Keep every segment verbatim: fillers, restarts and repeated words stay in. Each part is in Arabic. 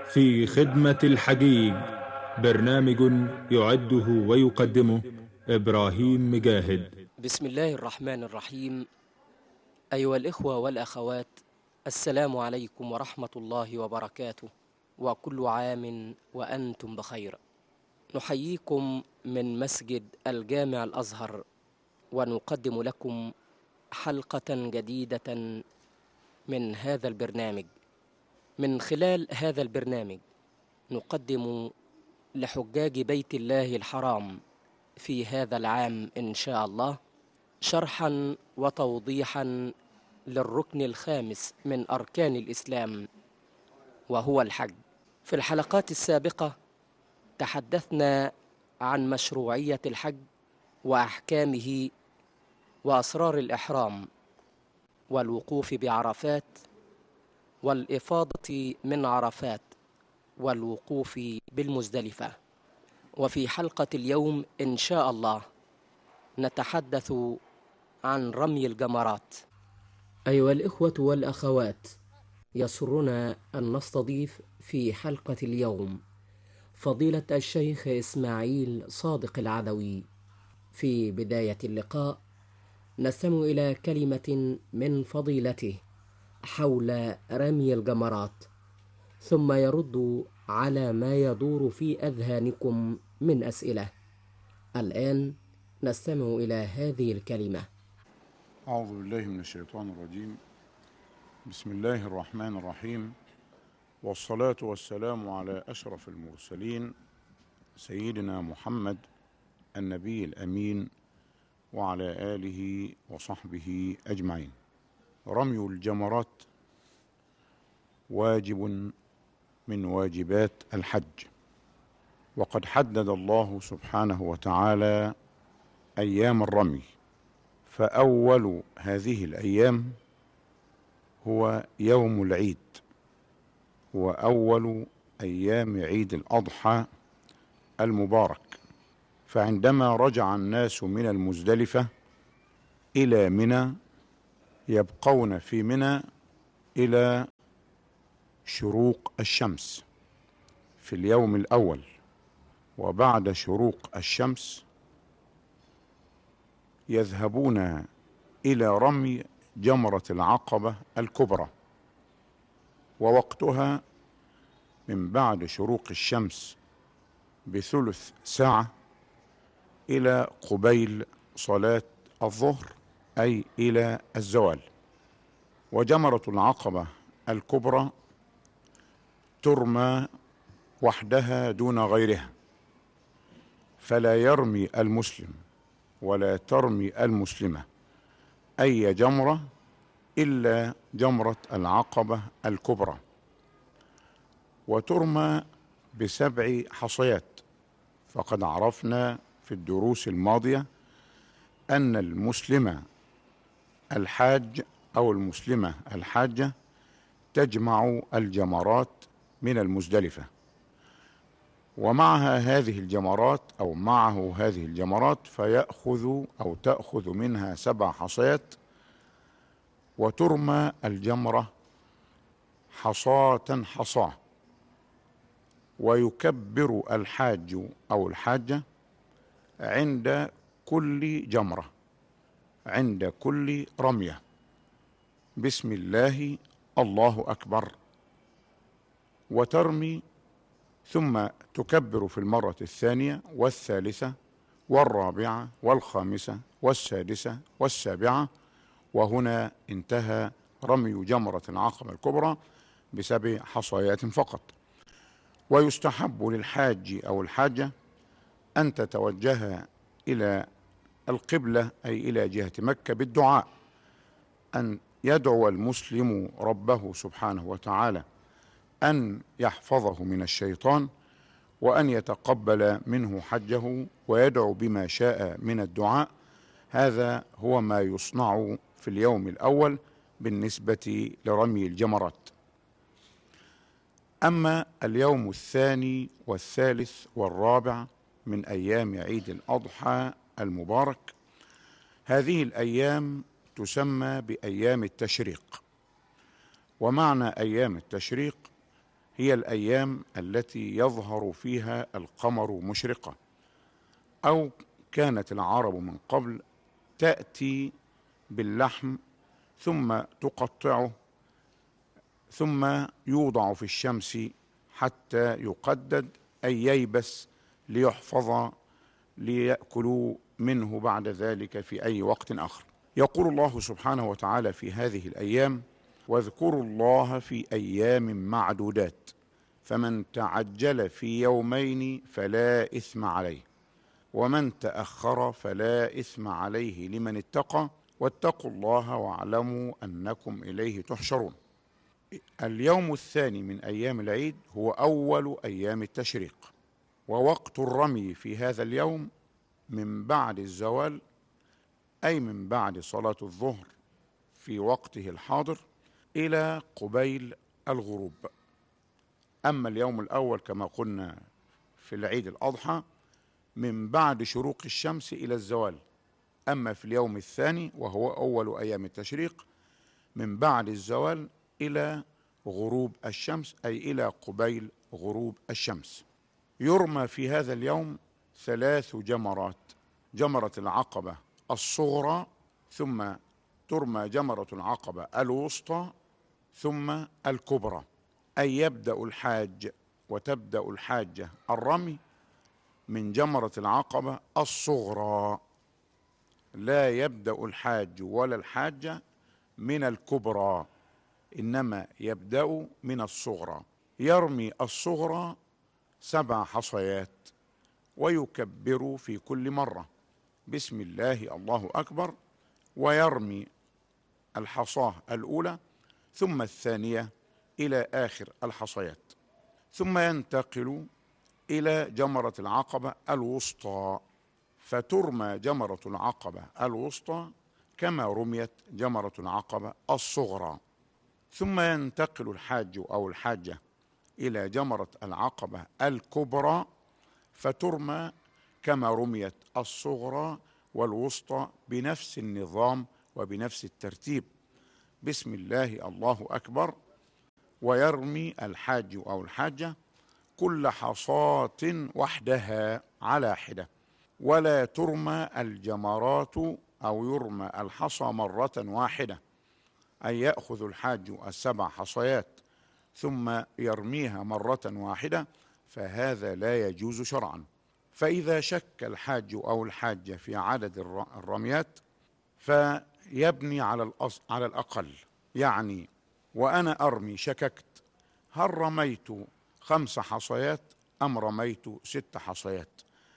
في خدمة الحجيج، برنامج يعده ويقدمه إبراهيم مجاهد. بسم الله الرحمن الرحيم. أيها الإخوة والأخوات، السلام عليكم ورحمة الله وبركاته، وكل عام وأنتم بخير. نحييكم من مسجد الجامع الأزهر، ونقدم لكم حلقة جديدة من هذا البرنامج. من خلال هذا البرنامج نقدم لحجاج بيت الله الحرام في هذا العام إن شاء الله شرحا وتوضيحا للركن الخامس من أركان الإسلام، وهو الحج. في الحلقات السابقة تحدثنا عن مشروعية الحج وأحكامه وأسرار الإحرام والوقوف بعرفات والإفاضة من عرفات والوقوف بالمزدلفة. وفي حلقة اليوم إن شاء الله نتحدث عن رمي الجمرات. أيها الإخوة والأخوات، يسرنا أن نستضيف في حلقة اليوم فضيلة الشيخ إسماعيل صادق العدوي. في بداية اللقاء نستمع إلى كلمة من فضيلته حول رمي الجمرات، ثم يرد على ما يدور في أذهانكم من أسئلة. الآن نستمع إلى هذه الكلمة. أعوذ بالله من الشيطان الرجيم. بسم الله الرحمن الرحيم، والصلاة والسلام على أشرف المرسلين سيدنا محمد النبي الأمين وعلى آله وصحبه أجمعين. رمي الجمرات واجب من واجبات الحج، وقد حدد الله سبحانه وتعالى أيام الرمي، فأول هذه الأيام هو يوم العيد، هو أول أيام عيد الأضحى المبارك. فعندما رجع الناس من المزدلفة إلى منى يبقون في منى إلى شروق الشمس في اليوم الأول، وبعد شروق الشمس يذهبون إلى رمي جمرة العقبة الكبرى، ووقتها من بعد شروق الشمس بثلث ساعة إلى قبيل صلاة الظهر، أي إلى الزوال. وجمرة العقبة الكبرى ترمى وحدها دون غيرها، فلا يرمي المسلم ولا ترمي المسلمة أي جمرة إلا جمرة العقبة الكبرى، وترمى بسبع حصيات. فقد عرفنا في الدروس الماضية أن المسلم الحاج أو المسلمة الحاجة تجمع الجمرات من المزدلفة، ومعها هذه الجمرات أو معه هذه الجمرات فيأخذ أو تأخذ منها سبع حصيات، وترمى الجمرة حصاة حصاة. ويكبر الحاج أو الحاجة عند كل جمرة، عند كل رمية، بسم الله الله أكبر، وترمي، ثم تكبر في المرة الثانية والثالثة والرابعة والخامسة والسادسة والسابعة. وهنا انتهى رمي جمرة العقبة الكبرى بسبع حصيات فقط. ويستحب للحاج أو الحاجة أن تتوجه إلى القبلة أي إلى جهة مكة بالدعاء، أن يدعو المسلم ربه سبحانه وتعالى أن يحفظه من الشيطان، وأن يتقبل منه حجه، ويدعو بما شاء من الدعاء. هذا هو ما يصنع في اليوم الأول بالنسبة لرمي الجمرات. أما اليوم الثاني والثالث والرابع من أيام عيد الأضحى المبارك، هذه الأيام تسمى بأيام التشريق. ومعنى أيام التشريق هي الأيام التي يظهر فيها القمر مشرقة، أو كانت العرب من قبل تأتي باللحم ثم تقطعه ثم يوضع في الشمس حتى يقدد أي ييبس ليحفظ ليأكلوا منه بعد ذلك في أي وقت آخر. يقول الله سبحانه وتعالى في هذه الأيام: واذكروا الله في أيام معدودات فمن تعجل في يومين فلا إثم عليه ومن تأخر فلا إثم عليه لمن اتقى واتقوا الله واعلموا أنكم إليه تحشرون. اليوم الثاني من أيام العيد هو أول أيام التشريق، ووقت الرمي في هذا اليوم من بعد الزوال، أي من بعد صلاة الظهر في وقته الحاضر إلى قبيل الغروب. أما اليوم الأول كما قلنا في العيد الأضحى من بعد شروق الشمس إلى الزوال. أما في اليوم الثاني وهو أول أيام التشريق من بعد الزوال إلى غروب الشمس، أي إلى قبيل غروب الشمس. يرمى في هذا اليوم ثلاث جمرات: جمرة العقبة الصغرى، ثم ترمى جمرة العقبة الوسطى، ثم الكبرى. أي يبدأ الحاج وتبدأ الحاجة الرمي من جمرة العقبة الصغرى، لا يبدأ الحاج ولا الحاجة من الكبرى، إنما يبدأ من الصغرى. يرمي الصغرى سبع حصيات ويكبر في كل مرة بسم الله الله أكبر، ويرمي الحصاة الأولى ثم الثانية إلى آخر الحصيات، ثم ينتقل إلى جمرة العقبة الوسطى، فترمى جمرة العقبة الوسطى كما رميت جمرة العقبة الصغرى، ثم ينتقل الحاج أو الحاجة إلى جمرة العقبة الكبرى فترمى كما رميت الصغرى والوسطى بنفس النظام وبنفس الترتيب بسم الله الله أكبر. ويرمي الحاج أو الحاجة كل حصاة وحدها على حدة، ولا ترمى الجمرات أو يرمى الحصى مرة واحدة، أي يأخذ الحاج السبع حصيات ثم يرميها مرة واحدة، فهذا لا يجوز شرعا. فإذا شك الحاج أو الحاجة في عدد الرميات فيبني على الأصل على الأقل، يعني وأنا أرمي شككت هل رميت خمس حصيات أم رميت ست حصيات،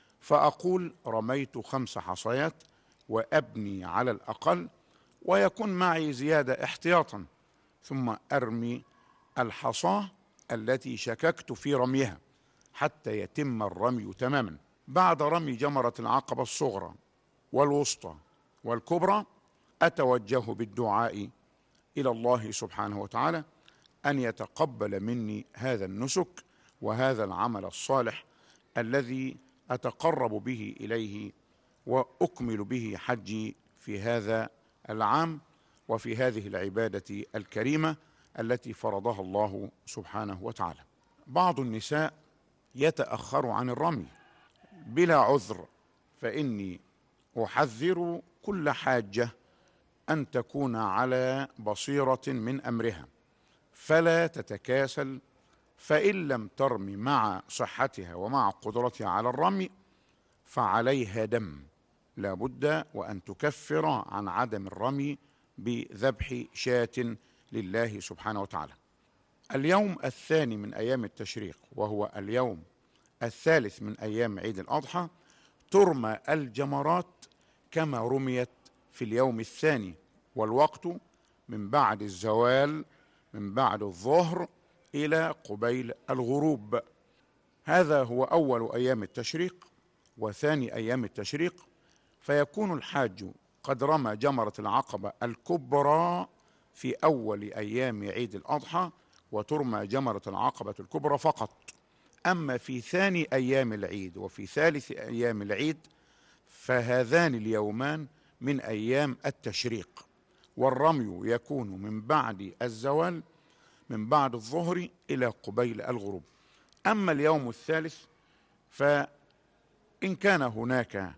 فأقول رميت خمس حصيات وأبني على الأقل ويكون معي زيادة احتياطا، ثم أرمي الحصاة التي شككت في رميها حتى يتم الرمي تماما. بعد رمي جمرة العقبة الصغرى والوسطى والكبرى أتوجه بالدعاء إلى الله سبحانه وتعالى أن يتقبل مني هذا النسك وهذا العمل الصالح الذي أتقرب به إليه وأكمل به حجي في هذا العام وفي هذه العبادة الكريمة التي فرضها الله سبحانه وتعالى. بعض النساء يتأخر عن الرمي بلا عذر، فإني أحذر كل حاجة أن تكون على بصيرة من أمرها فلا تتكاسل، فإن لم ترمي مع صحتها ومع قدرتها على الرمي فعليها دم، لا بد وأن تكفر عن عدم الرمي بذبح شاة لله سبحانه وتعالى. اليوم الثاني من أيام التشريق وهو اليوم الثالث من أيام عيد الأضحى ترمى الجمرات كما رميت في اليوم الثاني، والوقت من بعد الزوال من بعد الظهر إلى قبيل الغروب. هذا هو أول أيام التشريق وثاني أيام التشريق، فيكون الحاج قد رمى جمرة العقبة الكبرى في أول أيام عيد الأضحى وترمى جمرة العقبة الكبرى فقط. أما في ثاني أيام العيد وفي ثالث أيام العيد فهذان اليومان من أيام التشريق، والرمي يكون من بعد الزوال من بعد الظهر إلى قبيل الغروب. أما اليوم الثالث فإن كان هناك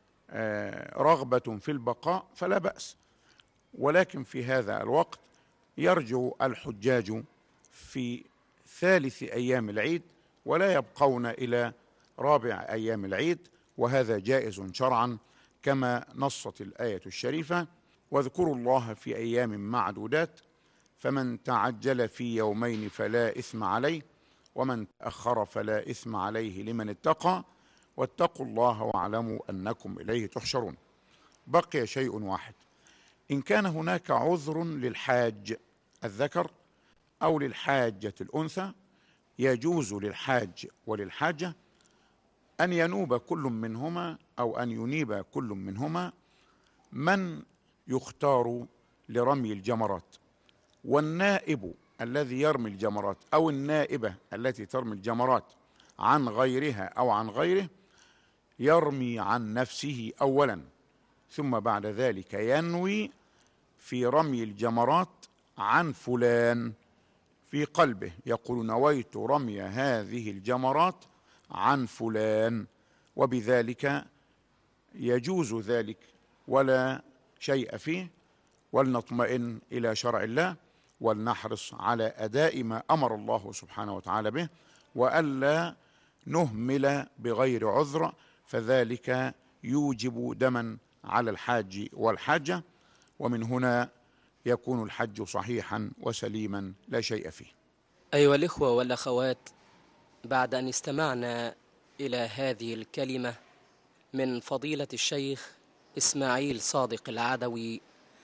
رغبة في البقاء فلا بأس، ولكن في هذا الوقت يرجع الحجاج في ثالث أيام العيد ولا يبقون إلى رابع أيام العيد، وهذا جائز شرعا كما نصت الآية الشريفة: واذكروا الله في أيام معدودات فمن تعجل في يومين فلا إثم عليه ومن تأخر فلا إثم عليه لمن اتقى واتقوا الله واعلموا أنكم إليه تحشرون. بقي شيء واحد: إن كان هناك عذر للحاج الذكر أو للحاجة الأنثى يجوز للحاج وللحاجة أن ينوب كل منهما أو أن ينيب كل منهما من يختار لرمي الجمرات، والنائب الذي يرمي الجمرات أو النائبة التي ترمي الجمرات عن غيرها أو عن غيره يرمي عن نفسه أولا، ثم بعد ذلك ينوي في رمي الجمرات عن فلان في قلبه، يقول: نويت رمي هذه الجمرات عن فلان، وبذلك يجوز ذلك ولا شيء فيه. ولنطمئن إلى شرع الله ولنحرص على أداء ما أمر الله سبحانه وتعالى به، وألا نهمل بغير عذر، فذلك يوجب دما على الحاج والحاجة، ومن هنا يكون الحج صحيحا وسليما لا شيء فيه. أيها الإخوة والأخوات، بعد أن استمعنا إلى هذه الكلمة من فضيلة الشيخ إسماعيل صادق العدوي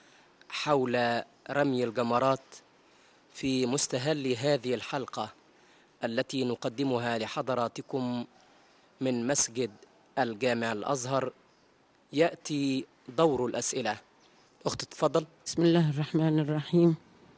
حول رمي الجمرات في مستهل هذه الحلقة التي نقدمها لحضراتكم من مسجد الجامع الأزهر، يأتي دور الأسئلة. أخت تفضل. بسم الله الرحمن الرحيم.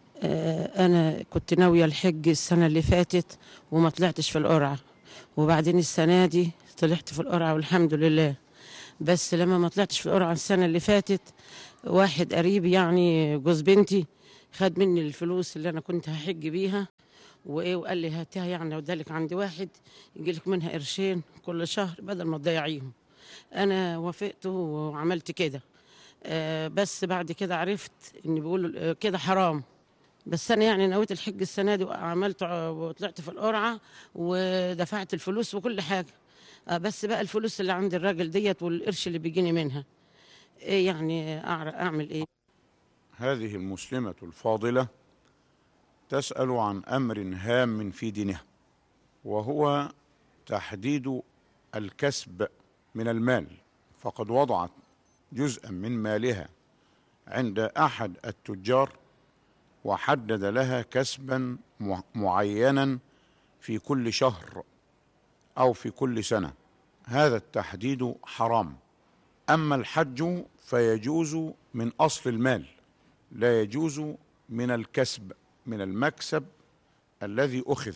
آه أنا كنت ناوية الحج السنة اللي فاتت وما طلعتش في القرعة، وبعدين السنة دي طلعت في القرعة والحمد لله. بس لما ما طلعتش في القرعة السنة اللي فاتت، واحد قريب يعني جوز بنتي خد مني الفلوس اللي أنا كنت هحج بيها وإيه، وقال لي هاتيها يعني ودالك عندي واحد يجيلك منها قرشين كل شهر بدل ما تضيعيهم. أنا وافقت وعملت كده. آه بس بعد كده عرفت إن بيقولوا كده حرام، بس أنا يعني نويت الحج السنة دي وعملت وطلعت في القرعة ودفعت الفلوس وكل حاجة. آه بس بقى الفلوس اللي عند الراجل ديت والقرش اللي بيجيني منها إيه يعني أعمل إيه؟ هذه المسلمة الفاضلة تسأل عن أمر هام في دينها، وهو تحديد الكسب من المال. فقد وضعت جزءا من مالها عند أحد التجار وحدد لها كسبا معينا في كل شهر أو في كل سنة. هذا التحديد حرام. أما الحج فيجوز من أصل المال، لا يجوز من الكسب، من المكسب الذي أخذ.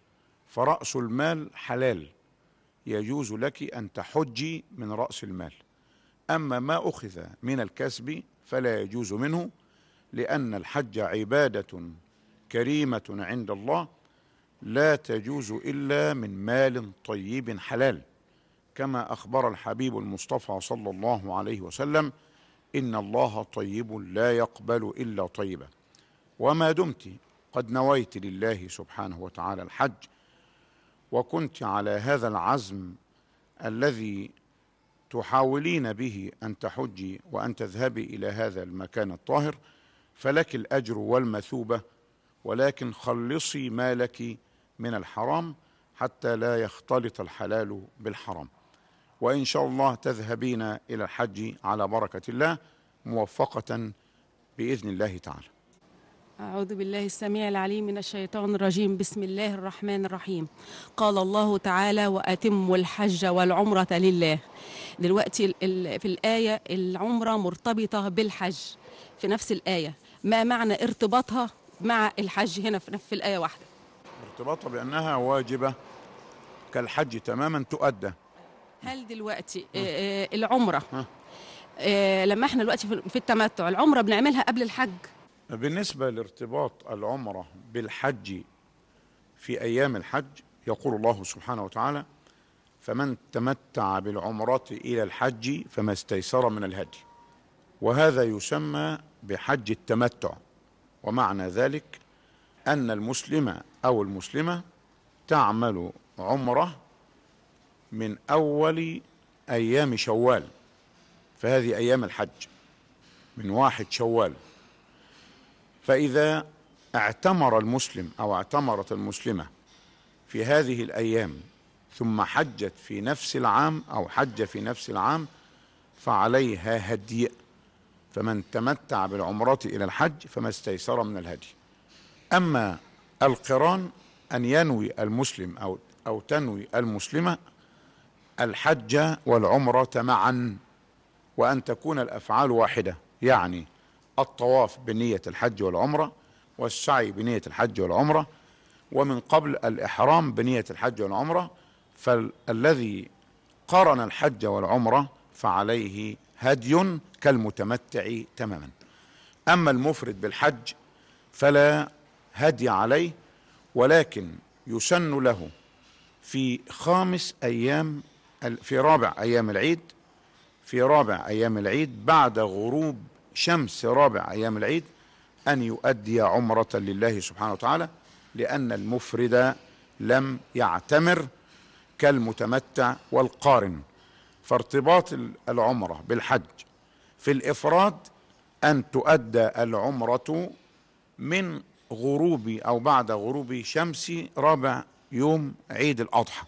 فرأس المال حلال، يجوز لك أن تحجي من رأس المال. أما ما أخذ من الكسب فلا يجوز منه، لأن الحج عبادة كريمة عند الله لا تجوز إلا من مال طيب حلال، كما أخبر الحبيب المصطفى صلى الله عليه وسلم: إن الله طيب لا يقبل إلا طيبا. وما دمت قد نويت لله سبحانه وتعالى الحج وكنت على هذا العزم الذي تحاولين به أن تحجي وأن تذهبي إلى هذا المكان الطاهر، فلك الأجر والمثوبة، ولكن خلصي مالك من الحرام حتى لا يختلط الحلال بالحرام. وإن شاء الله تذهبين إلى الحج على بركة الله موفقة بإذن الله تعالى. أعوذ بالله السميع العليم من الشيطان الرجيم. بسم الله الرحمن الرحيم. قال الله تعالى: وأتموا الحج والعمرة لله. دلوقتي في الآية العمرة مرتبطة بالحج في نفس الآية، ما معنى ارتباطها مع الحج هنا في الآية واحدة؟ ارتباطها بأنها واجبة كالحج تماما تؤدى. هل دلوقتي آه العمرة آه لما احنا دلوقتي في التمتع العمرة بنعملها قبل الحج؟ بالنسبة لارتباط العمرة بالحج في أيام الحج، يقول الله سبحانه وتعالى: فمن تمتع بالعمرة إلى الحج فما استيسر من الهدي. وهذا يسمى بحج التمتع، ومعنى ذلك أن المسلم أو المسلمة تعمل عمرة من أول أيام شوال، فهذه أيام الحج من واحد شوال. فإذا اعتمر المسلم أو اعتمرت المسلمة في هذه الأيام ثم حجت في نفس العام أو حج في نفس العام فعليها هدي. فمن تمتع بالعمرة إلى الحج فما استيسر من الهدي. أما القران أن ينوي المسلم أو أو تنوي المسلمة الحج والعمرة معا، وأن تكون الأفعال واحدة، يعني الطواف بنية الحج والعمرة، والسعي بنية الحج والعمرة، ومن قبل الإحرام بنية الحج والعمرة. فالذي قرن الحج والعمرة فعليه هدي كالمتمتع تماما. أما المفرد بالحج فلا هدي عليه، ولكن يسن له في خامس أيام في رابع أيام العيد في رابع أيام العيد بعد غروب شمس رابع أيام العيد أن يؤدي عمرة لله سبحانه وتعالى، لأن المفرد لم يعتمر كالمتمتع والقارن. فارتباط العمرة بالحج في الإفراد أن تؤدى العمرة من غروب أو بعد غروب شمس رابع يوم عيد الأضحى،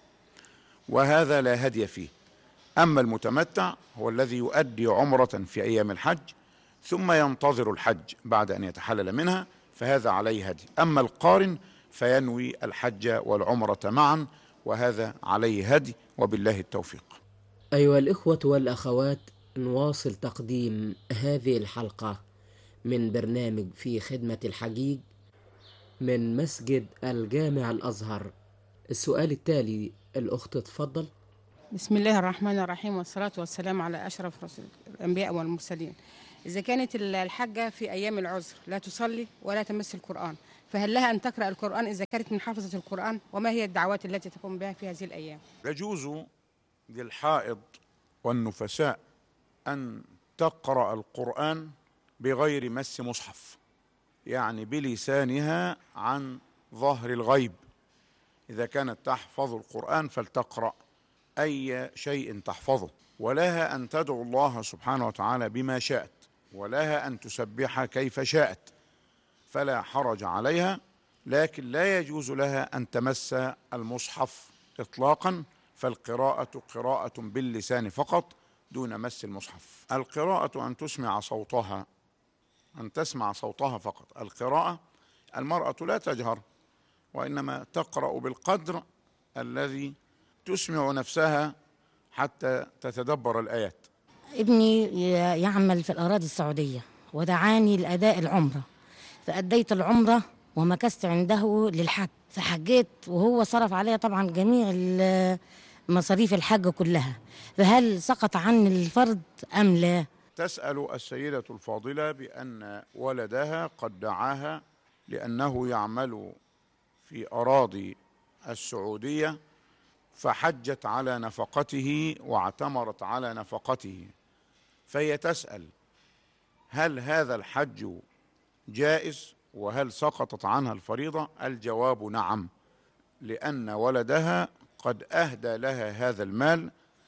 وهذا لا هدي فيه. أما المتمتع هو الذي يؤدي عمرة في أيام الحج ثم ينتظر الحج بعد أن يتحلل منها، فهذا عليه هدي. أما القارن فينوي الحج والعمرة معا، وهذا عليه هدي، وبالله التوفيق. أيها الإخوة والأخوات، نواصل تقديم هذه الحلقة من برنامج في خدمة الحجيج من مسجد الجامع الأزهر. السؤال التالي، الأخت تفضل. بسم الله الرحمن الرحيم، والصلاة والسلام على أشرف رسول الأنبياء والمرسلين. إذا كانت الحجة في أيام العذر لا تصلي ولا تمس القرآن، فهل لها أن تقرأ القرآن إذا كانت من حافظة القرآن؟ وما هي الدعوات التي تقوم بها في هذه الأيام؟ يجوز للحائض والنفساء أن تقرأ القرآن بغير مس مصحف، يعني بلسانها عن ظهر الغيب. إذا كانت تحفظ القرآن فلتقرأ أي شيء تحفظه، ولها أن تدعو الله سبحانه وتعالى بما شاءت، ولها أن تسبح كيف شاءت، فلا حرج عليها. لكن لا يجوز لها أن تمس المصحف إطلاقا، فالقراءة قراءة باللسان فقط دون مس المصحف. القراءة أن تسمع صوتها أن تسمع صوتها فقط. القراءة المرأة لا تجهر، وإنما تقرأ بالقدر الذي تسمع نفسها حتى تتدبر الآيات. ابني يعمل في الأراضي السعودية ودعاني لأداء العمرة، فأديت العمرة ومكثت عنده للحج، فحجيت وهو صرف عليها طبعا جميع مصاريف الحج كلها، فهل سقط عني الفرض أم لا؟ تسأل السيدة الفاضلة بأن ولدها قد دعاها لأنه يعمل في أراضي السعودية، فحجت على نفقته واعتمرت على نفقته، فهي تسأل هل هذا الحج جائز وهل سقطت عنها الفريضة؟ الجواب نعم، لأن ولدها قد أهدى لها هذا المال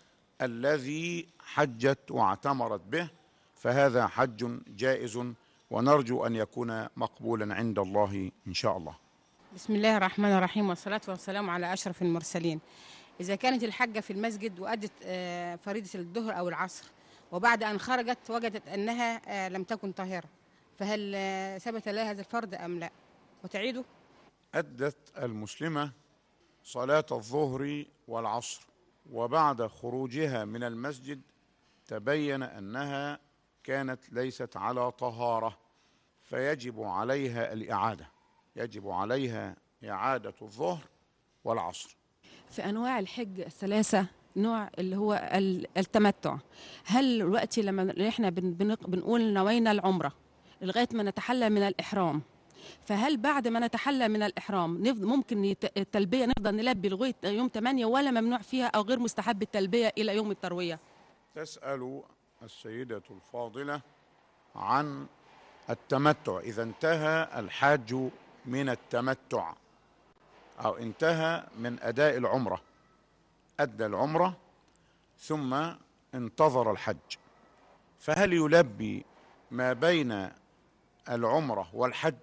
الذي حجت واعتمرت به، فهذا حج جائز، ونرجو أن يكون مقبولا عند الله إن شاء الله. بسم الله الرحمن الرحيم، والصلاة والسلام على أشرف المرسلين. إذا كانت الحجة في المسجد وأدت فريضة الظهر أو العصر، وبعد أن خرجت وجدت أنها لم تكن طاهرة، فهل ثبت لها هذا الفرض أم لا وتعيده؟ أدت المسلمة صلاة الظهر والعصر، وبعد خروجها من المسجد تبين أنها كانت ليست على طهارة، فيجب عليها الإعادة، يجب عليها إعادة الظهر والعصر. في أنواع الحج الثلاثة نوع اللي هو التمتع، هل الوقت لما احنا بنقول نوينا العمرة لغاية ما نتحلى من الإحرام. فهل بعد ما نتحلى من الإحرام نفضل ممكن يت- التلبية نفضل نلبي لغاية يوم ثمانية، ولا ممنوع فيها أو غير مستحب التلبية إلى يوم التروية؟ تسأل السيدة الفاضلة عن التمتع، إذا انتهى الحاج من التمتع أو انتهى من أداء العمرة، أدى العمرة ثم انتظر الحج، فهل يلبي ما بين العمرة والحج؟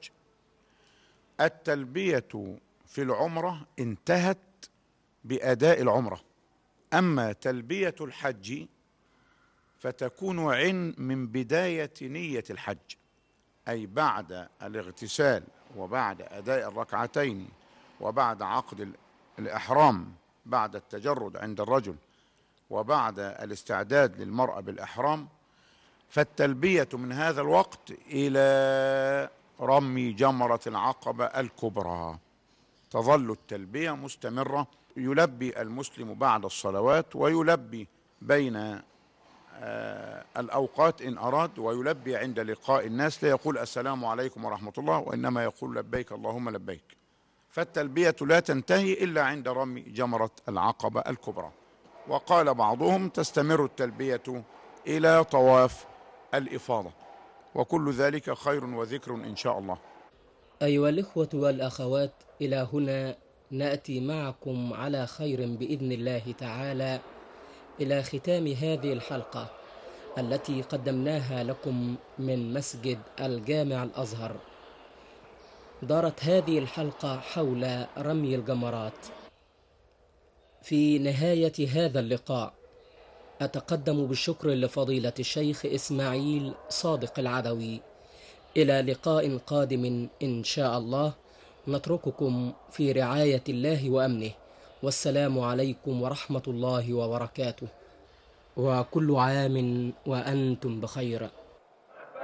التلبية في العمرة انتهت بأداء العمرة، أما تلبية الحج فتكون عن من بداية نية الحج، أي بعد الاغتسال وبعد أداء الركعتين وبعد عقد الإحرام، بعد التجرد عند الرجل وبعد الاستعداد للمرأة بالإحرام، فالتلبية من هذا الوقت إلى رمي جمرة العقبة الكبرى تظل التلبية مستمرة. يلبي المسلم بعد الصلوات، ويلبي بين آه الأوقات إن أراد، ويلبي عند لقاء الناس، لا يقول السلام عليكم ورحمة الله، وإنما يقول لبيك اللهم لبيك. فالتلبية لا تنتهي إلا عند رمي جمرة العقبة الكبرى. وقال بعضهم تستمر التلبية إلى طواف الإفاضة، وكل ذلك خير وذكر إن شاء الله. أيها الإخوة والأخوات، إلى هنا نأتي معكم على خير بإذن الله تعالى إلى ختام هذه الحلقة التي قدمناها لكم من مسجد الجامع الأزهر. دارت هذه الحلقة حول رمي الجمرات. في نهاية هذا اللقاء أتقدم بالشكر لفضيلة الشيخ إسماعيل صادق العدوي. إلى لقاء قادم إن شاء الله، نترككم في رعاية الله وأمنه، والسلام عليكم ورحمة الله وبركاته، وكل عام وأنتم بخير.